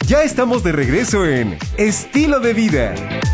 Ya estamos de regreso en Estilo de Vida.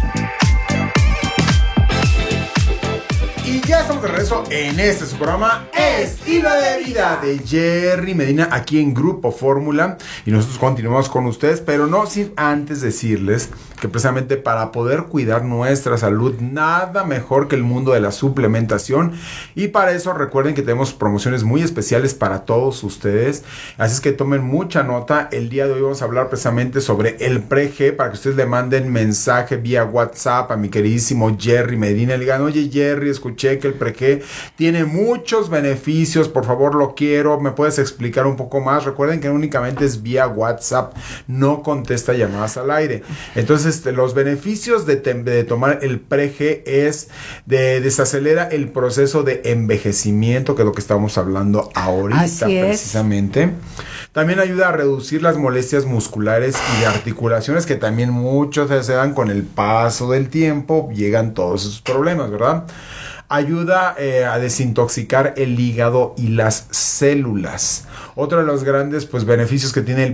Y ya estamos de regreso en su programa Estilo de Vida de Jerry Medina aquí en Grupo Fórmula. Y nosotros continuamos con ustedes, pero no sin antes decirles que precisamente para poder cuidar nuestra salud, nada mejor que el mundo de la suplementación. Y para eso recuerden que tenemos promociones muy especiales para todos ustedes. Así es que tomen mucha nota. El día de hoy vamos a hablar precisamente sobre el Pre-G, para que ustedes le manden mensaje vía WhatsApp a mi queridísimo Jerry Medina. Le digan: oye Jerry, escuché que el Pre-G tiene muchos beneficios, por favor lo quiero, ¿me puedes explicar un poco más? Recuerden que únicamente es vía WhatsApp, no contesta llamadas al aire. Entonces los beneficios de tomar el Pre-G es de desacelera el proceso de envejecimiento, que es lo que estamos hablando ahorita precisamente. También ayuda a reducir las molestias musculares y de articulaciones, que también muchos se dan con el paso del tiempo, llegan todos esos problemas, ¿verdad? Ayuda a desintoxicar el hígado y las células. Otro de los grandes beneficios que tiene el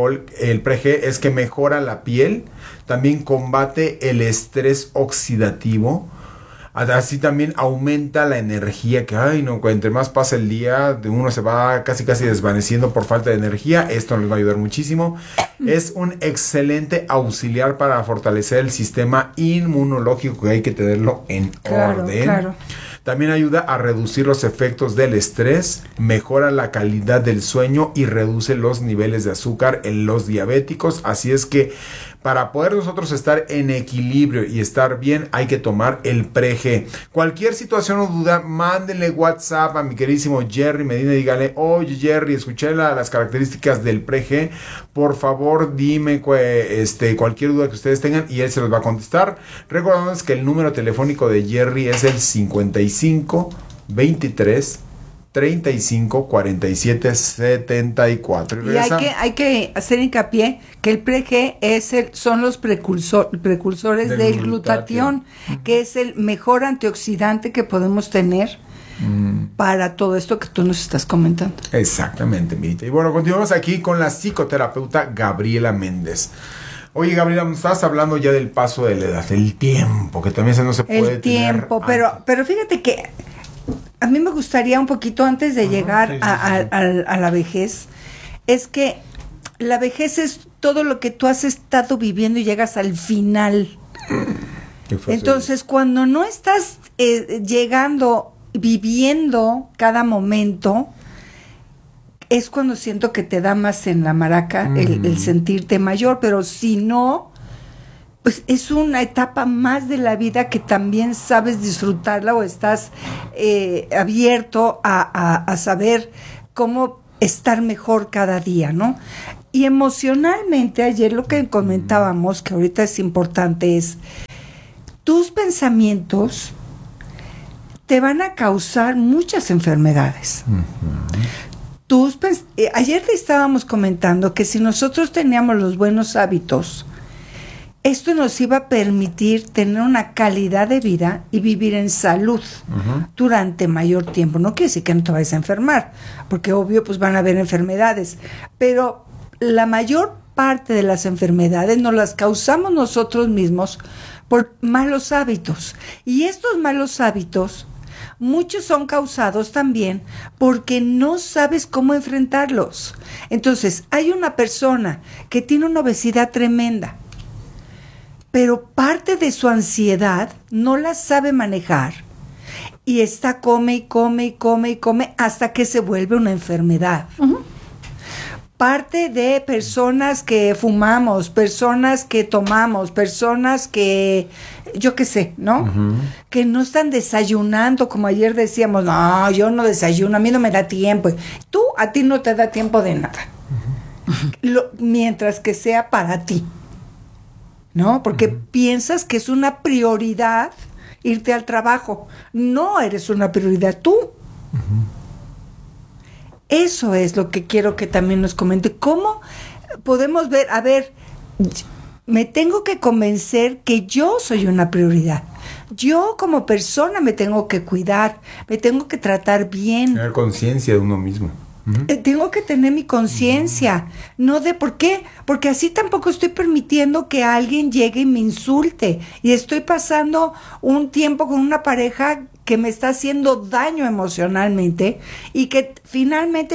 Pre-G es que mejora la piel, también combate el estrés oxidativo, así también aumenta la energía, que entre más pasa el día, uno se va casi desvaneciendo por falta de energía. Esto nos va a ayudar muchísimo. Es un excelente auxiliar para fortalecer el sistema inmunológico, que hay que tenerlo en orden. Claro. También ayuda a reducir los efectos del estrés, mejora la calidad del sueño y reduce los niveles de azúcar en los diabéticos. Así es que para poder nosotros estar en equilibrio y estar bien, hay que tomar el Pre-G. Cualquier situación o duda, mándenle WhatsApp a mi queridísimo Jerry Medina y díganle: oye Jerry, escuché las características del Pre-G, por favor dime cualquier duda que ustedes tengan, y él se los va a contestar. Recordándoles que el número telefónico de Jerry es el 55 23 35 47 74. Y hay que hacer hincapié que el Pre-G son los precursores del glutatión, que es el mejor antioxidante que podemos tener para todo esto que tú nos estás comentando. Exactamente, Mirita. Y bueno, continuamos aquí con la psicoterapeuta Gabriela Méndez. Oye, Gabriela, estás hablando ya del paso de la edad, del tiempo, que también no se puede el tiempo, pero fíjate que a mí me gustaría un poquito antes de llegar a la vejez, es que la vejez es todo lo que tú has estado viviendo y llegas al final. Entonces, cuando no estás viviendo cada momento, es cuando siento que te da más en la maraca el sentirte mayor, pero si no, pues es una etapa más de la vida que también sabes disfrutarla, o estás abierto a saber cómo estar mejor cada día, ¿no? Y emocionalmente, ayer lo que comentábamos, que ahorita es importante, es tus pensamientos te van a causar muchas enfermedades. Ayer te estábamos comentando que si nosotros teníamos los buenos hábitos, esto nos iba a permitir tener una calidad de vida y vivir en salud durante mayor tiempo. No quiere decir que no te vayas a enfermar, porque obvio pues van a haber enfermedades, pero la mayor parte de las enfermedades nos las causamos nosotros mismos por malos hábitos. Y estos malos hábitos, muchos son causados también porque no sabes cómo enfrentarlos. Entonces, hay una persona que tiene una obesidad tremenda, pero parte de su ansiedad no la sabe manejar y está come hasta que se vuelve una enfermedad. Parte de personas que fumamos, personas que tomamos, personas que, yo qué sé, ¿no? Que no están desayunando, como ayer decíamos: no, yo no desayuno, a mí no me da tiempo. A ti no te da tiempo de nada. Mientras que sea para ti, ¿no? Porque piensas que es una prioridad irte al trabajo. No eres una prioridad tú. Eso es lo que quiero que también nos comente. ¿Cómo podemos ver? A ver, me tengo que convencer que yo soy una prioridad. Yo como persona me tengo que cuidar, me tengo que tratar bien. Tener conciencia de uno mismo. Tengo que tener mi conciencia, no de por qué, porque así tampoco estoy permitiendo que alguien llegue y me insulte y estoy pasando un tiempo con una pareja que me está haciendo daño emocionalmente y que finalmente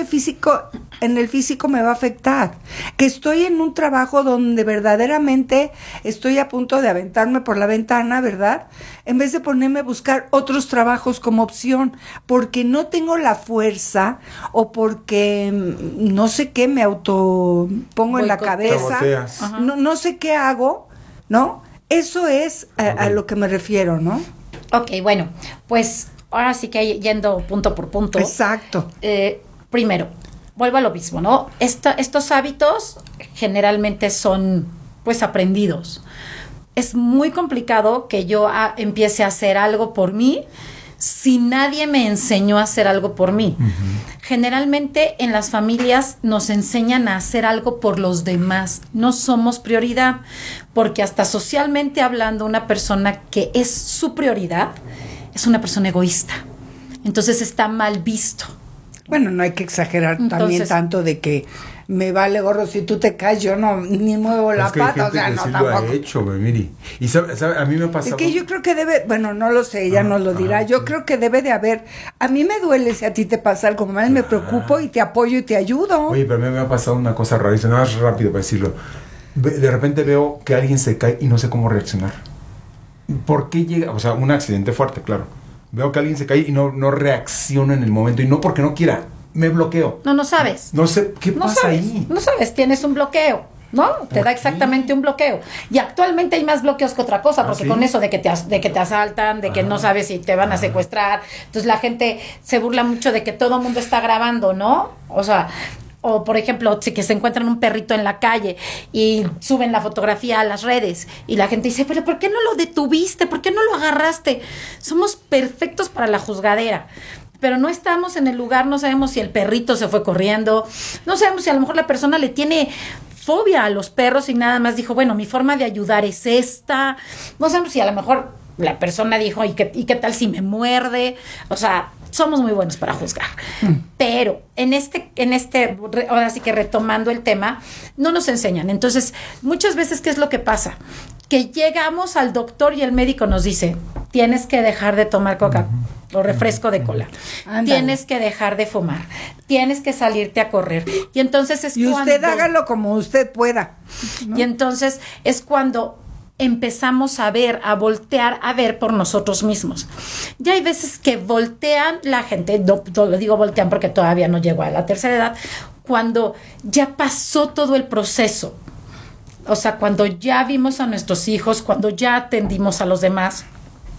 en el físico me va a afectar, que estoy en un trabajo donde verdaderamente estoy a punto de aventarme por la ventana, ¿verdad? En vez de ponerme a buscar otros trabajos como opción, porque no tengo la fuerza o porque no sé qué me auto pongo en la cabeza, no sé qué hago, ¿no? Eso es a lo que me refiero, ¿no? Ok, bueno, pues ahora sí que yendo punto por punto. Exacto. Primero, vuelvo a lo mismo, ¿no? Estos hábitos generalmente son, pues, aprendidos. Es muy complicado que yo empiece a hacer algo por mí si nadie me enseñó a hacer algo por mí. Generalmente en las familias nos enseñan a hacer algo por los demás. No somos prioridad, porque hasta socialmente hablando, una persona que es su prioridad es una persona egoísta. Entonces está mal visto. Bueno, no hay que exagerar también tanto de que me vale gorro si tú te caes, yo no ni muevo la pata, o sea, no, tampoco. Lo ha hecho, Miri. Y sabe, a mí me pasa. Es que yo creo que debe, bueno, no lo sé, ella nos lo dirá. Yo creo que debe de haber. A mí me duele si a ti te pasa algo mal, me preocupo y te apoyo y te ayudo. Oye, pero a mí me ha pasado una cosa rarísima, nada más rápido para decirlo. De repente veo que alguien se cae y no sé cómo reaccionar. ¿Por qué llega? O sea, un accidente fuerte, claro. Veo que alguien se cae y no reacciona en el momento, y no porque no quiera. Me bloqueo. No sabes. No sé qué pasa ahí. No sabes, tienes un bloqueo, ¿no? Te da exactamente un bloqueo. Y actualmente hay más bloqueos que otra cosa, porque con eso de que te asaltan, de que no sabes si te van a secuestrar, entonces la gente se burla mucho de que todo el mundo está grabando, ¿no? O sea, o por ejemplo, que se encuentran un perrito en la calle y suben la fotografía a las redes y la gente dice, pero ¿por qué no lo detuviste? ¿Por qué no lo agarraste? Somos perfectos para la juzgadera. Pero no estamos en el lugar, no sabemos si el perrito se fue corriendo, no sabemos si a lo mejor la persona le tiene fobia a los perros y nada más dijo, bueno, mi forma de ayudar es esta, no sabemos si a lo mejor la persona dijo, ¿y qué tal si me muerde? O sea, somos muy buenos para juzgar. Pero en este, ahora sí que retomando el tema, no nos enseñan. Entonces, muchas veces, ¿qué es lo que pasa? Que llegamos al doctor y el médico nos dice, tienes que dejar de tomar coca o refresco de cola. Ándale. Tienes que dejar de fumar. Tienes que salirte a correr. Y entonces es cuando... Y usted hágalo como usted pueda, ¿no? Y entonces es cuando empezamos a voltear a ver por nosotros mismos. Ya hay veces que voltean la gente, no lo digo voltean porque todavía no llego a la tercera edad, cuando ya pasó todo el proceso. O sea, cuando ya vimos a nuestros hijos, cuando ya atendimos a los demás.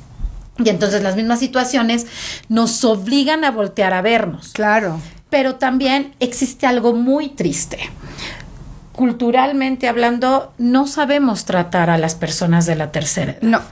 Y entonces las mismas situaciones nos obligan a voltear a vernos. Claro. Pero también existe algo muy triste. Culturalmente hablando, no sabemos tratar a las personas de la tercera edad. No.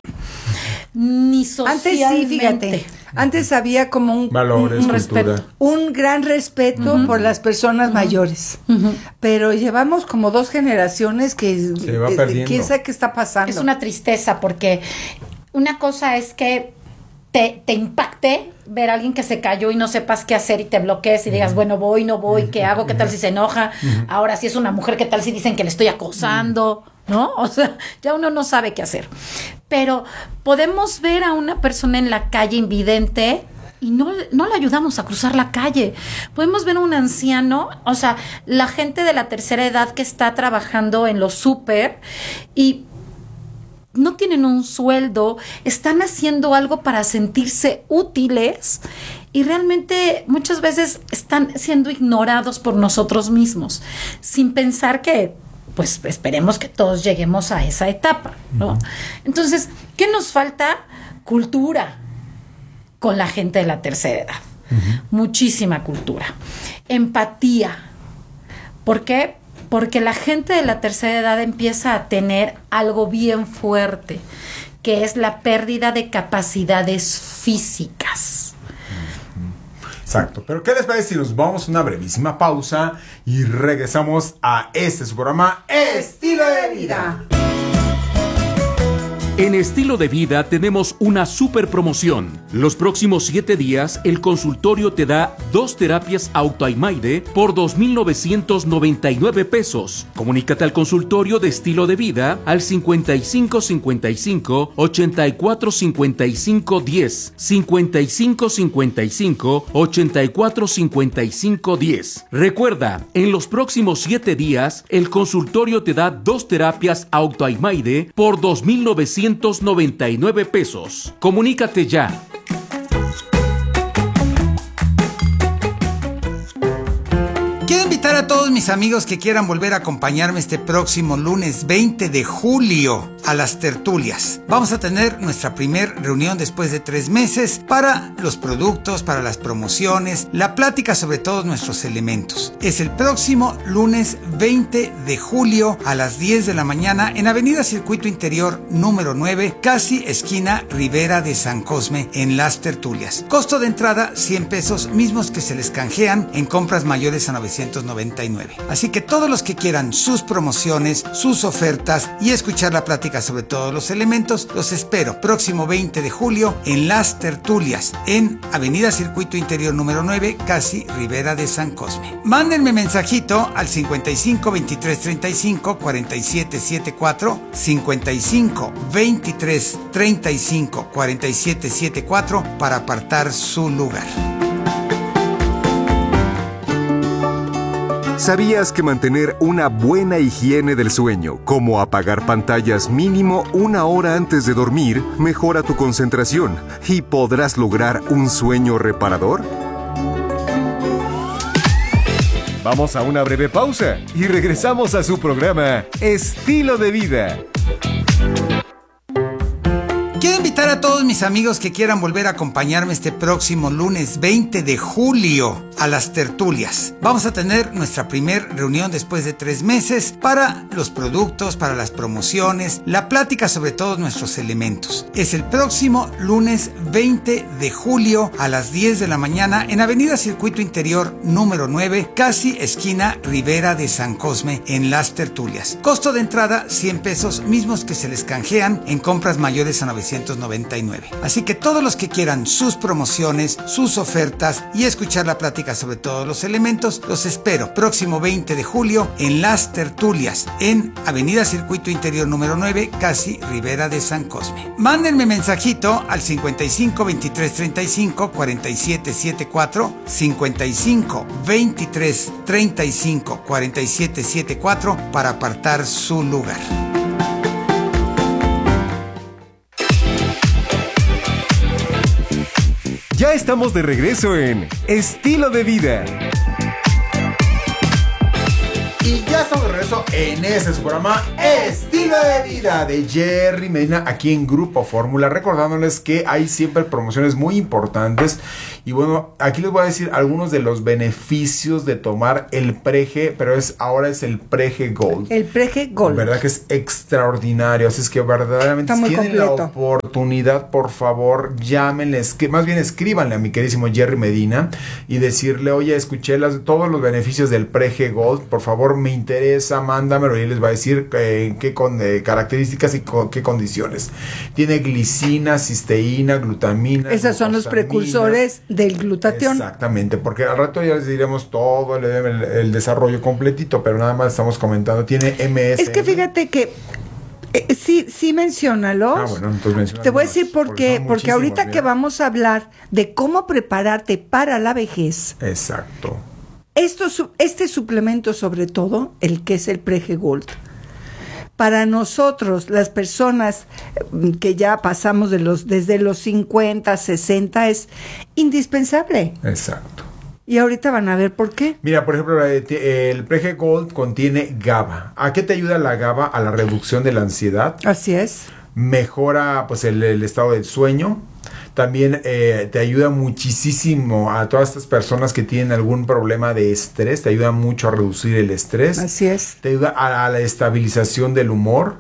Ni socialmente. Antes sí, fíjate. Antes había como un respeto. Un gran respeto por las personas mayores. Pero llevamos como 2 generaciones que se va perdiendo. ¿Quién sabe qué está pasando? Es una tristeza porque una cosa es que te impacte ver a alguien que se cayó y no sepas qué hacer y te bloquees y digas, bueno, voy, no voy, ¿qué hago? ¿Qué tal si se enoja? Ahora, si es una mujer, ¿qué tal si dicen que le estoy acosando? ¿No? O sea, ya uno no sabe qué hacer. Pero podemos ver a una persona en la calle invidente y no le ayudamos a cruzar la calle. Podemos ver a un anciano, o sea, la gente de la tercera edad que está trabajando en los súper y no tienen un sueldo, están haciendo algo para sentirse útiles y realmente muchas veces están siendo ignorados por nosotros mismos, sin pensar que, pues, esperemos que todos lleguemos a esa etapa, ¿no? Entonces, ¿qué nos falta? Cultura con la gente de la tercera edad. Muchísima cultura. Empatía. ¿Por qué? Porque la gente de la tercera edad empieza a tener algo bien fuerte, que es la pérdida de capacidades físicas. Exacto. Pero ¿qué les parece si nos vamos a una brevísima pausa y regresamos a su programa Estilo de Vida? En Estilo de Vida tenemos una super promoción. Los próximos 7 días, el consultorio te da 2 terapias Autoimaide por 2,999 pesos. Comunícate al consultorio de Estilo de Vida al 5555 84 55 10, 5555 84 55 10. Recuerda, en los próximos 7 días, el consultorio te da 2 terapias Autoimaide por 2,999 pesos. Comunícate ya. Quiero invitar a todos mis amigos que quieran volver a acompañarme este próximo lunes 20 de julio a las tertulias. Vamos a tener nuestra primer reunión después de 3 meses para los productos, para las promociones, la plática sobre todos nuestros elementos. Es el próximo lunes 20 de julio a las 10 de la mañana en Avenida Circuito Interior número 9, casi esquina Ribera de San Cosme, en las tertulias. Costo de entrada 100 pesos, mismos que se les canjean en compras mayores a 999. Así que todos los que quieran sus promociones, sus ofertas y escuchar la plática sobre todos los elementos, los espero próximo 20 de julio en las tertulias en Avenida Circuito Interior número 9, casi Ribera de San Cosme. Mándenme mensajito al 55 23 35 47 74, 55 23 35 47 74 para apartar su lugar. ¿Sabías que mantener una buena higiene del sueño, como apagar pantallas mínimo 1 hora antes de dormir, mejora tu concentración y podrás lograr un sueño reparador? Vamos a una breve pausa y regresamos a su programa Estilo de Vida. Quiero invitar a todos mis amigos que quieran volver a acompañarme este próximo lunes 20 de julio a las tertulias. Vamos a tener nuestra primer reunión después de 3 meses para los productos, para las promociones, la plática sobre todos nuestros elementos. Es el próximo lunes 20 de julio a las 10 de la mañana en Avenida Circuito Interior número 9, casi esquina Ribera de San Cosme, en las tertulias. Costo de entrada 100 pesos, mismos que se les canjean en compras mayores a 999. Así que todos los que quieran sus promociones, sus ofertas y escuchar la plática sobre todos los elementos, los espero próximo 20 de julio en las tertulias en Avenida Circuito Interior número 9, casi Ribera de San Cosme. Mándenme mensajito al 55 23 35 47 74, 55 23 35 47 74 para apartar su lugar. Ya estamos de regreso en Estilo de Vida. Y ya estamos de regreso en este su programa Estilo de Vida de Jerry Medina aquí en Grupo Fórmula, recordándoles que hay siempre promociones muy importantes. Y bueno, aquí les voy a decir algunos de los beneficios de tomar el Prege, pero ahora es el Prege Gold. El Prege Gold. Verdad que es extraordinario, así es que verdaderamente si tienen la oportunidad, por favor, llámenles, que más bien escríbanle a mi queridísimo Jerry Medina y decirle, oye, escuché todos los beneficios del Prege Gold, por favor, me interesa, mándamelo y él les va a decir qué características y qué condiciones. Tiene glicina, cisteína, glutamina. Esos son los precursores del glutatión. Exactamente, porque al rato ya les diremos todo el desarrollo completito, pero nada más estamos comentando. Tiene MS. Es que fíjate que sí menciónalos. Bueno, entonces menciona. Te voy a decir por qué, porque ahorita que vamos a hablar de cómo prepararte para la vejez. Exacto. Este suplemento, sobre todo, el que es el Prege Gold, para nosotros, las personas que ya pasamos desde los 50, 60, es indispensable. Exacto. Y ahorita van a ver por qué. Mira, por ejemplo, el Prege Gold contiene GABA. ¿A qué te ayuda la GABA? A la reducción de la ansiedad. Así es. Mejora pues el estado del sueño. También te ayuda muchísimo a todas estas personas que tienen algún problema de estrés. Te ayuda mucho a reducir el estrés. Así es. Te ayuda a la estabilización del humor.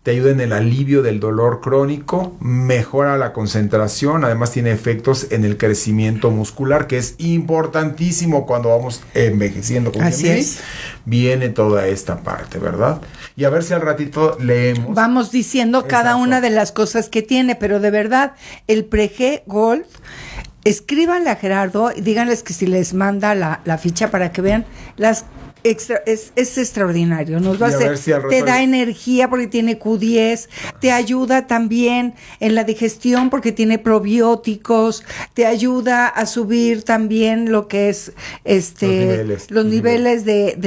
te ayuda en el alivio del dolor crónico, mejora la concentración, además tiene efectos en el crecimiento muscular, que es importantísimo cuando vamos envejeciendo. Así es. Viene toda esta parte, ¿verdad? Y a ver si al ratito leemos. Vamos diciendo cada una de las cosas que tiene, pero de verdad, el Pre-G Gold, escríbanle a Gerardo y díganles que si les manda la ficha para que vean las es extraordinario, nos va a hacer, te da energía porque tiene Q10, te ayuda también en la digestión porque tiene probióticos, te ayuda a subir también lo que es los niveles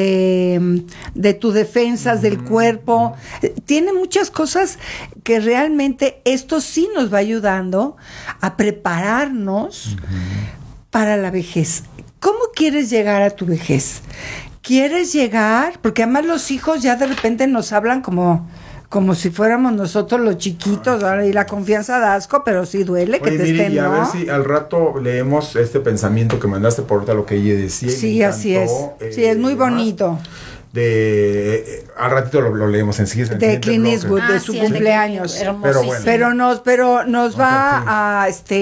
de tus defensas del cuerpo, tiene muchas cosas que realmente esto sí nos va ayudando a prepararnos para la vejez. ¿Cómo quieres llegar a tu vejez? ¿Quieres llegar? Porque además los hijos ya de repente nos hablan como si fuéramos nosotros los chiquitos, y la confianza da asco, pero sí duele. Oye, que te estén, y a ¿no? ver si al rato leemos este pensamiento que mandaste por ahorita, lo que ella decía. Sí, así es. Sí, es muy bonito. Al ratito lo leemos en sí. De Clint Eastwood, de su cumpleaños. Pero nos va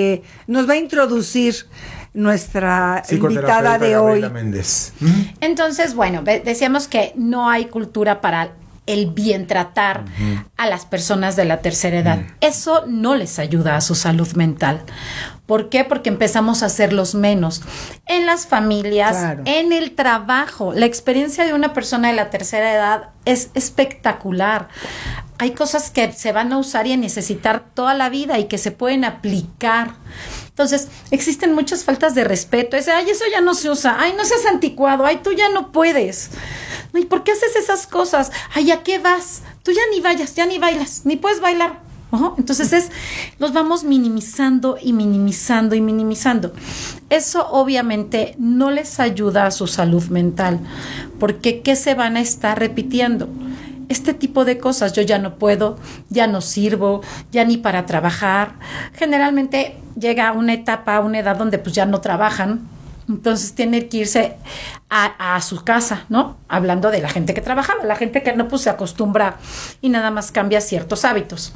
a introducir nuestra invitada de hoy. Entonces, bueno, decíamos que no hay cultura para el bien tratar a las personas de la tercera edad. Eso no les ayuda a su salud mental. ¿Por qué? Porque empezamos a hacerlos menos en las familias, en el trabajo. La experiencia de una persona de la tercera edad es espectacular. Hay cosas que se van a usar y a necesitar toda la vida y que se pueden aplicar. Entonces, existen muchas faltas de respeto. Eso ya no se usa. Ay, no seas anticuado. Ay, tú ya no puedes. Ay, ¿por qué haces esas cosas? Ay, ¿a qué vas? Tú ya ni vayas, ya ni bailas, ni puedes bailar. Entonces los vamos minimizando y minimizando y minimizando. Eso obviamente no les ayuda a su salud mental, porque ¿qué se van a estar repitiendo? Este tipo de cosas, yo ya no puedo, ya no sirvo, ya ni para trabajar. Generalmente llega una etapa, una edad donde pues ya no trabajan, entonces tiene que irse a su casa, ¿no? Hablando de la gente que trabajaba, la gente que no pues se acostumbra y nada más cambia ciertos hábitos.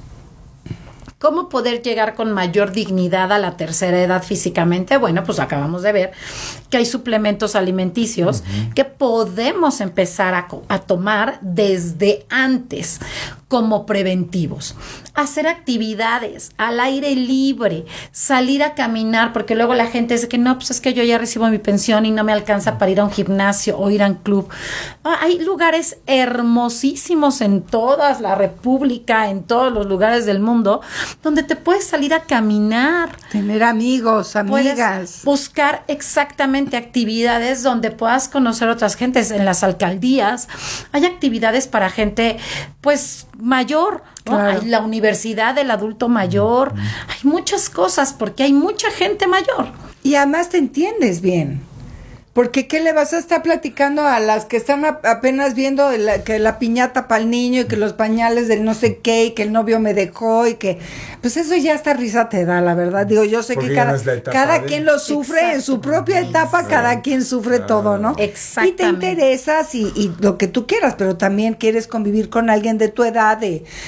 ¿Cómo poder llegar con mayor dignidad a la tercera edad físicamente? Bueno, pues acabamos de ver que hay suplementos alimenticios que podemos empezar a tomar desde antes como preventivos. Hacer actividades al aire libre, salir a caminar, porque luego la gente dice que no, pues es que yo ya recibo mi pensión y no me alcanza para ir a un gimnasio o ir a un club. Hay lugares hermosísimos en toda la República, en todos los lugares del mundo, donde te puedes salir a caminar. Tener amigos, amigas. Puedes buscar exactamente actividades donde puedas conocer otras gentes. En las alcaldías hay actividades para gente, pues, mayor, ¿no? Claro. Hay la universidad del adulto mayor, hay muchas cosas porque hay mucha gente mayor. Y además te entiendes bien. Porque ¿qué le vas a estar platicando a las que están apenas viendo que la piñata para el niño y que los pañales del no sé qué y que el novio me dejó y que... Pues eso ya hasta risa te da, la verdad. Digo, yo sé porque que cada quien lo sufre en su propia etapa, cada quien sufre todo, ¿no? Exactamente. Y te interesas y lo que tú quieras, pero también quieres convivir con alguien de tu edad,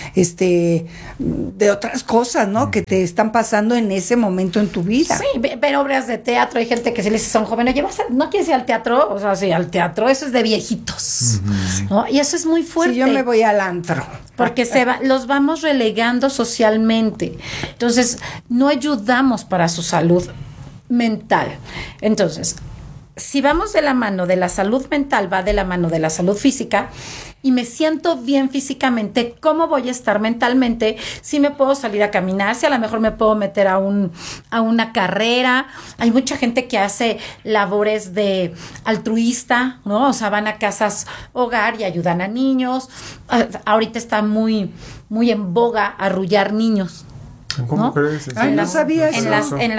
de otras cosas, ¿no? Que te están pasando en ese momento en tu vida. Sí, ver obras de teatro, hay gente que si les dice son jóvenes, no quieres ir al teatro, o sea, sí, al teatro, eso es de viejitos, ¿no? Y eso es muy fuerte. Si yo me voy al antro. Porque los vamos relegando socialmente. Entonces, no ayudamos para su salud mental. Entonces, si vamos de la mano de la salud mental, va de la mano de la salud física, y me siento bien físicamente, ¿cómo voy a estar mentalmente? Si me puedo salir a caminar, si a lo mejor me puedo meter a una carrera. Hay mucha gente que hace labores de altruista, ¿no? O sea, van a casas hogar y ayudan a niños. Ahorita está muy, muy en boga arrullar niños. ¿Cómo ¿no? crees? Ay, no sabía eso.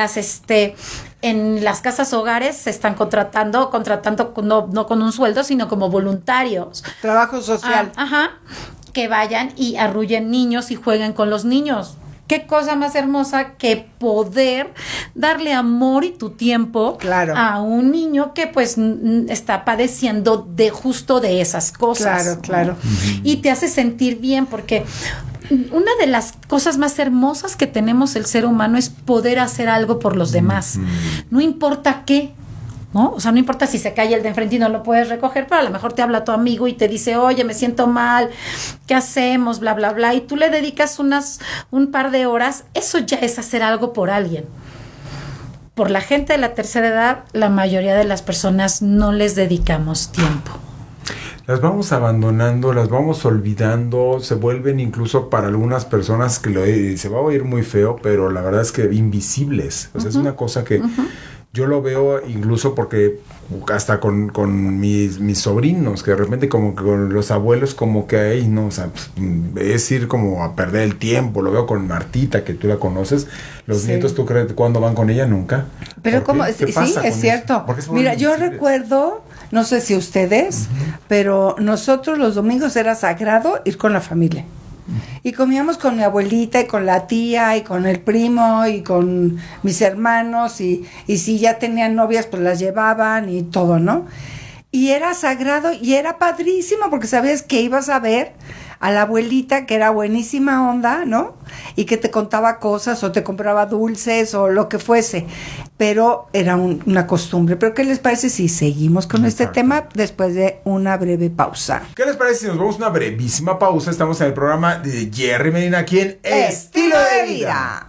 En las casas hogares se están contratando no con un sueldo, sino como voluntarios. Trabajo social. Que vayan y arrullen niños y jueguen con los niños. Qué cosa más hermosa que poder darle amor y tu tiempo a un niño que pues está padeciendo de esas cosas. Claro. Y te hace sentir bien porque una de las cosas más hermosas que tenemos el ser humano es poder hacer algo por los demás. No importa qué, ¿no? O sea, no importa si se cae el de enfrente y no lo puedes recoger, pero a lo mejor te habla tu amigo y te dice, oye, me siento mal, ¿qué hacemos? Bla, bla, bla. Y tú le dedicas un par de horas. Eso ya es hacer algo por alguien. Por la gente de la tercera edad, la mayoría de las personas no les dedicamos tiempo. Las vamos abandonando, las vamos olvidando, se vuelven incluso para algunas personas que se va a oír muy feo, pero la verdad es que invisibles. O sea, es una cosa que yo lo veo incluso porque hasta con mis sobrinos, que de repente como que con los abuelos como que ahí, no, o sea, pues, es ir como a perder el tiempo. Lo veo con Martita, que tú la conoces. Los nietos, ¿tú crees cuándo van con ella? Nunca. Pero como, sí, es cierto. Mira, yo recuerdo, no sé si ustedes, pero nosotros los domingos era sagrado ir con la familia. Y comíamos con mi abuelita y con la tía y con el primo y con mis hermanos y si ya tenían novias pues las llevaban y todo, ¿no? Y era sagrado y era padrísimo porque sabías que ibas a ver a la abuelita que era buenísima onda, ¿no? Y que te contaba cosas o te compraba dulces o lo que fuese, pero era una costumbre. Pero ¿qué les parece si seguimos con este tema después de una breve pausa? ¿Qué les parece si nos vamos a una brevísima pausa? Estamos en el programa de Jerry Medina aquí en Estilo de Vida.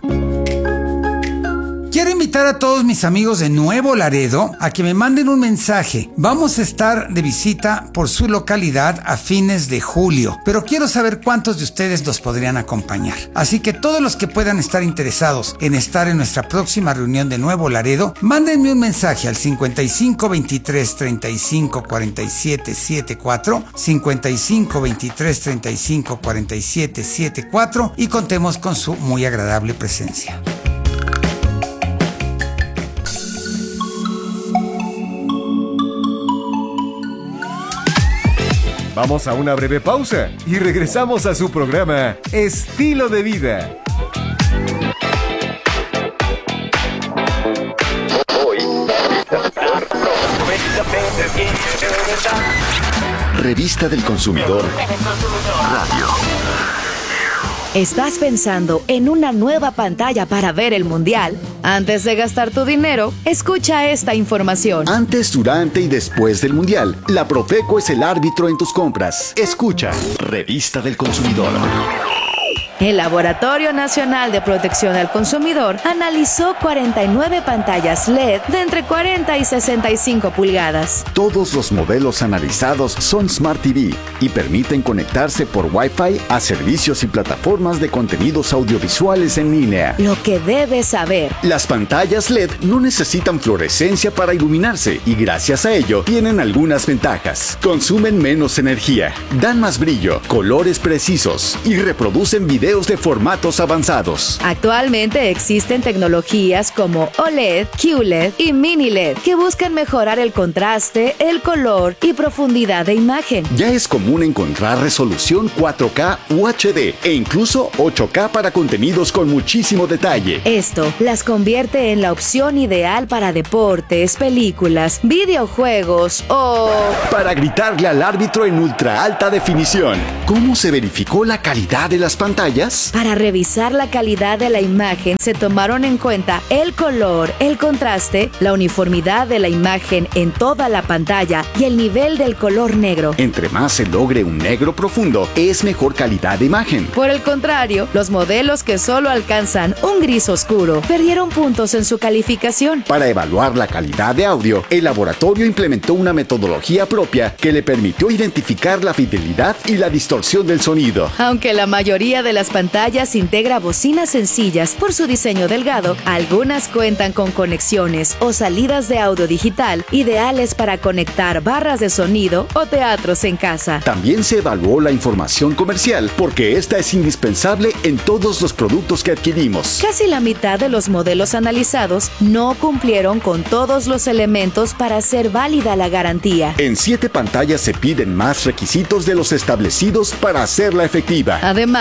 Quiero invitar a todos mis amigos de Nuevo Laredo a que me manden un mensaje. Vamos a estar de visita por su localidad a fines de julio, pero quiero saber cuántos de ustedes nos podrían acompañar. Así que todos los que puedan estar interesados en estar en nuestra próxima reunión de Nuevo Laredo, mándenme un mensaje al 55 23 35 47 74, 55 23 35 47 74 y contemos con su muy agradable presencia. Vamos a una breve pausa y regresamos a su programa Estilo de Vida. Revista del Consumidor Radio. ¿Estás pensando en una nueva pantalla para ver el Mundial? Antes de gastar tu dinero, escucha esta información. Antes, durante y después del Mundial, la Profeco es el árbitro en tus compras. Escucha, Revista del Consumidor. El Laboratorio Nacional de Protección al Consumidor analizó 49 pantallas LED de entre 40 y 65 pulgadas. Todos los modelos analizados son Smart TV y permiten conectarse por Wi-Fi a servicios y plataformas de contenidos audiovisuales en línea. Lo que debes saber: las pantallas LED no necesitan fluorescencia para iluminarse y gracias a ello tienen algunas ventajas. Consumen menos energía, dan más brillo, colores precisos y reproducen videos de formatos avanzados. Actualmente existen tecnologías como OLED, QLED y Mini LED que buscan mejorar el contraste, el color y profundidad de imagen. Ya es común encontrar resolución 4K UHD e incluso 8K para contenidos con muchísimo detalle. Esto las convierte en la opción ideal para deportes, películas, videojuegos o... para gritarle al árbitro en ultra alta definición. ¿Cómo se verificó la calidad de las pantallas? Para revisar la calidad de la imagen se tomaron en cuenta el color, el contraste, la uniformidad de la imagen en toda la pantalla y el nivel del color negro. Entre más se logre un negro profundo, es mejor calidad de imagen. Por el contrario, los modelos que solo alcanzan un gris oscuro perdieron puntos en su calificación. Para evaluar la calidad de audio, el laboratorio implementó una metodología propia que le permitió identificar la fidelidad y la distorsión del sonido. Aunque la mayoría de las pantallas integra bocinas sencillas por su diseño delgado, algunas cuentan con conexiones o salidas de audio digital ideales para conectar barras de sonido o teatros en casa. También se evaluó la información comercial porque esta es indispensable en todos los productos que adquirimos. Casi la mitad de los modelos analizados no cumplieron con todos los elementos para hacer válida la garantía. En 7 pantallas se piden más requisitos de los establecidos para hacerla efectiva. Además, los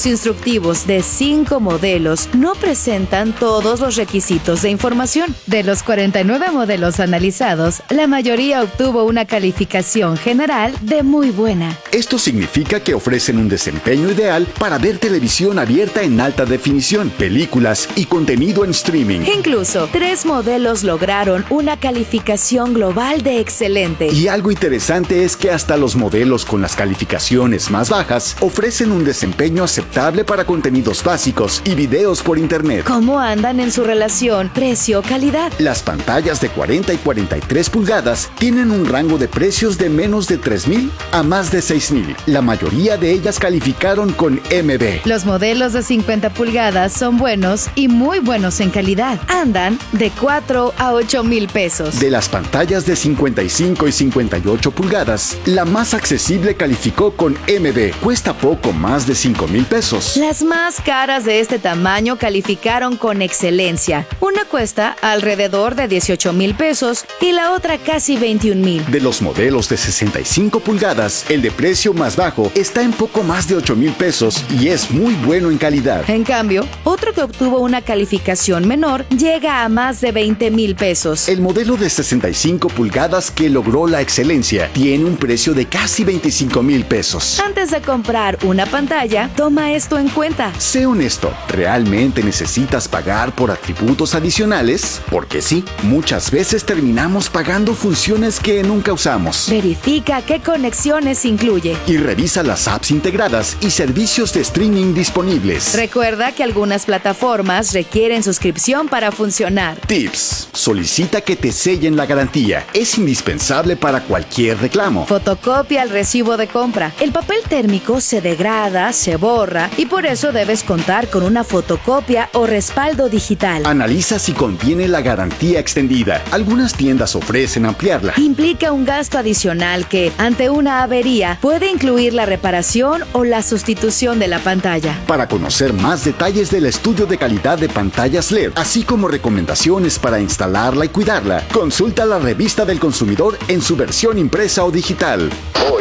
instructivos de 5 modelos no presentan todos los requisitos de información. De los 49 modelos analizados, la mayoría obtuvo una calificación general de muy buena. Esto significa que ofrecen un desempeño ideal para ver televisión abierta en alta definición, películas y contenido en streaming. Incluso, 3 modelos lograron una calificación global de excelente. Y algo interesante es que hasta los modelos con las calificaciones más bajas ofrecen un desempeño aceptable para contenidos básicos y videos por internet. ¿Cómo andan en su relación precio-calidad? Las pantallas de 40 y 43 pulgadas tienen un rango de precios de menos de $3,000 a más de $6,000. La mayoría de ellas calificaron con MB. Los modelos de 50 pulgadas son buenos y muy buenos en calidad. Andan de 4 a 8 mil pesos. De las pantallas de 55 y 58 pulgadas, la más accesible calificó con MB. Cuesta poco más de 5,000 pesos. Las más caras de este tamaño calificaron con excelencia. Una cuesta alrededor de 18,000 pesos y la otra casi 21,000. De los modelos de 65 pulgadas, el de precio más bajo está en poco más de 8,000 pesos y es muy bueno en calidad. En cambio, otro que obtuvo una calificación menor llega a más de 20,000 pesos. El modelo de 65 pulgadas que logró la excelencia tiene un precio de casi 25,000 pesos. Antes de comprar una pantalla, toma esto en cuenta. Sé honesto, ¿realmente necesitas pagar por atributos adicionales? Porque sí, muchas veces terminamos pagando funciones que nunca usamos. Verifica qué conexiones incluye. Y revisa las apps integradas y servicios de streaming disponibles. Recuerda que algunas plataformas requieren suscripción para funcionar. Tips: solicita que te sellen la garantía. Es indispensable para cualquier reclamo. Fotocopia el recibo de compra. El papel térmico se degrada, se borra y por eso debes contar con una fotocopia o respaldo digital. Analiza si contiene la garantía extendida. Algunas tiendas ofrecen ampliarla. Implica un gasto adicional que, ante una avería, puede incluir la reparación o la sustitución de la pantalla. Para conocer más detalles del estudio de calidad de pantallas LED, así como recomendaciones para instalarla y cuidarla, consulta la Revista del Consumidor en su versión impresa o digital.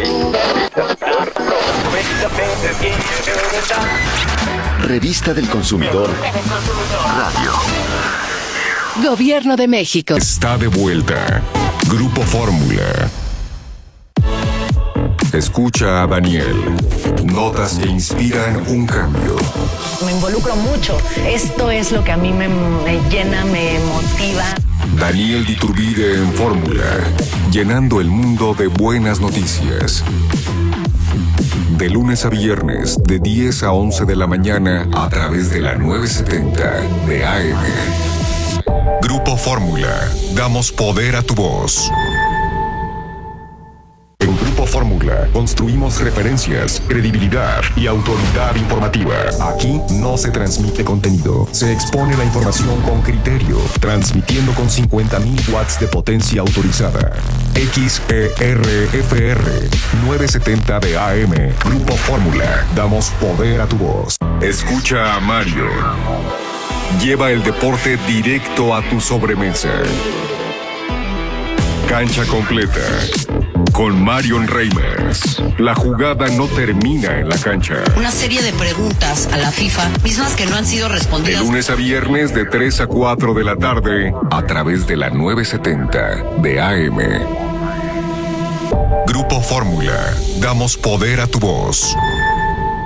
Revista del Consumidor Radio. Gobierno de México. Está de vuelta. Grupo Fórmula. Escucha a Daniel. Notas que inspiran un cambio. Me involucro mucho. Esto es lo que a mí me llena, me motiva. Daniel Diturbide en Fórmula. Llenando el mundo de buenas noticias. De lunes a viernes, de 10 a 11 de la mañana, a través de la 970 de AM. Grupo Fórmula. Damos poder a tu voz. En Grupo Fórmula construimos referencias, credibilidad y autoridad informativa. Aquí no se transmite contenido, se expone la información con criterio, transmitiendo con 50,000 watts de potencia autorizada. XERFR 970 de AM. Grupo Fórmula. Damos poder a tu voz. Escucha a Mario. Lleva el deporte directo a tu sobremesa. Cancha completa. Con Marion Reimers. La jugada no termina en la cancha. Una serie de preguntas a la FIFA, mismas que no han sido respondidas. De lunes a viernes, de 3 a 4 de la tarde, a través de la 970 de AM. Grupo Fórmula. Damos poder a tu voz.